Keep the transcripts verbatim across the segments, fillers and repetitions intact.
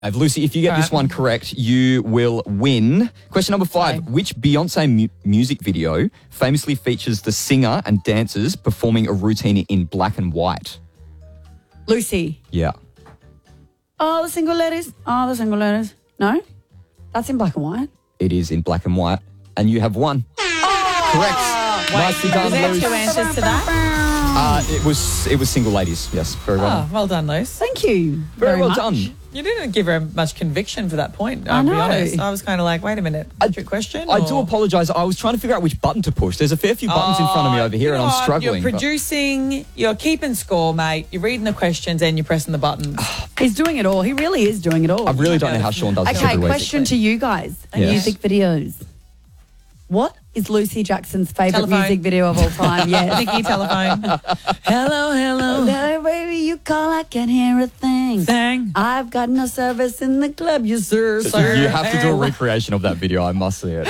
Uh, Lucy, if you get All this right. one correct, you will win. Question number five. Okay. Which Beyonce mu- music video famously features the singer and dancers performing a routine in black and white? Lucy. Yeah. Oh, the single ladies. Oh, the single ladies. No? That's in black and white. It is in black and white. And you have won. Correct. Nicely Was done, there Luce. two answers to that? Uh, it was it was single ladies. Yes, very well. Oh, well done, Luce. Thank you. very well much. done. You didn't give her much conviction for that point, I I'll be know. honest. I was kind of like, wait a minute, a trick question? I or- do apologise. I was trying to figure out which button to push. There's a fair few buttons in front of me Oh, over here, you and know I'm what? struggling. You're but- producing, you're keeping score, mate. You're reading the questions and you're pressing the buttons. He's doing it all. He really is doing it all. I really don't know how Sean does this Okay, every week. question to you guys. Yes. Music videos. What is Lucy Jackson's favourite Telephone. music video of all time? Yes. Nikki, telephone. hello, hello. Hello, baby, you call, I can't hear a thing. Thing. I've got no service in the club, you sir. You have to do a recreation of that video. I must see it.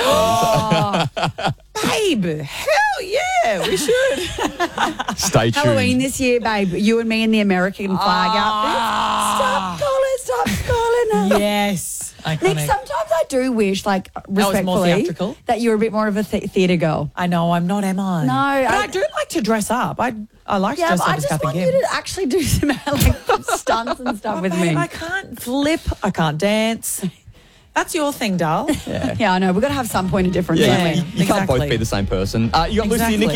Babe, hell yeah, we should. Stay tuned. Halloween this year, babe. You and me in the American flag Ah. outfit. Stop calling, stop calling. Yes. Nick, Iconic. sometimes I do wish, like, more respectfully, theatrical. that you were a bit more of a th- theatre girl. I know, I'm not, am I? No, But I, I- do like to dress up. I I like to Yeah, dress but up I as just Kathy want Kim. you to actually do some like stunts and stuff Oh, with babe, me. I can't flip. I can't dance. That's your thing, doll. Yeah, I know. We've got to have some point of difference. Yeah, don't you, we? you can't both Exactly. be the same person. Uh, you got Lucy and Exactly. Nikki.